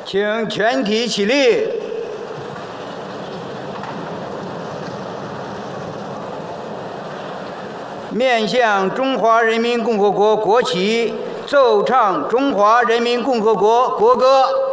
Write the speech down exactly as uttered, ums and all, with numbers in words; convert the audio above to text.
请全体起立。面向中华人民共和国国旗，奏唱中华人民共和国国歌。